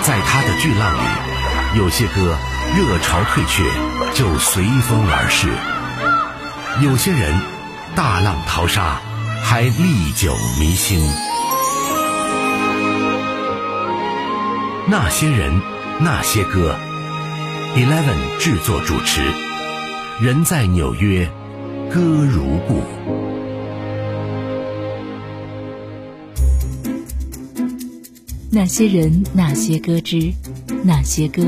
在他的巨浪里，有些歌热潮退却就随风而逝，有些人大浪淘沙还历久弥新。那些人，那些歌 ，Eleven 制作主持，人在纽约，歌如故。 那些人，那些歌之那些歌。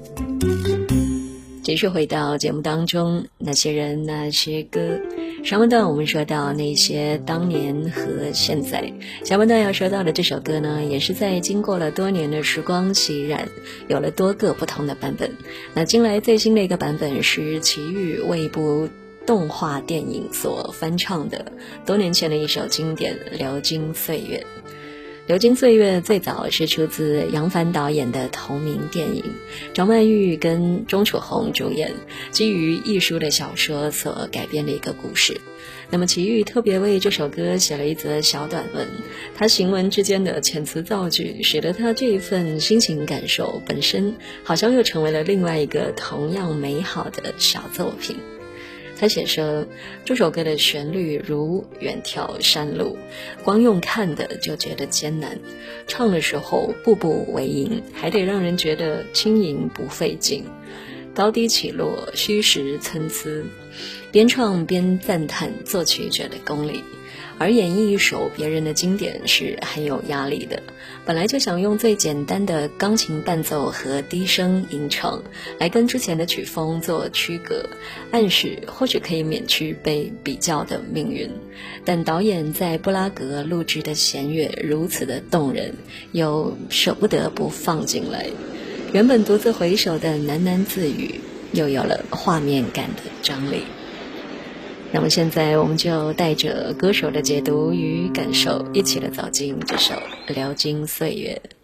继续回到节目当中，那些人，那些歌。上半段我们说到那些当年和现在，下半段要说到的这首歌呢，也是在经过了多年的时光洗染，有了多个不同的版本。那近来最新的一个版本是齐豫为一部动画电影所翻唱的多年前的一首经典《流金岁月》。流金岁月最早是出自杨凡导演的同名电影，张曼玉跟钟楚红主演，基于亦舒的小说所改编的一个故事。那么齐豫特别为这首歌写了一则小短文，他行文之间的遣词造句，使得他这一份心情感受本身好像又成为了另外一个同样美好的小作品。他写说，这首歌的旋律如远眺山路，光用看的就觉得艰难，唱的时候步步为营，还得让人觉得轻盈不费劲，高低起落，虚实参差，边唱边赞叹作曲者的功力。而演绎一首别人的经典是很有压力的，本来就想用最简单的钢琴伴奏和低声吟唱来跟之前的曲风做区隔，暗示或许可以免去被比较的命运。但导演在布拉格录制的弦乐如此的动人，又舍不得不放进来，原本独自回首的喃喃自语又有了画面感的张力。那么现在我们就带着歌手的解读与感受，一起来走进这首《流金岁月》。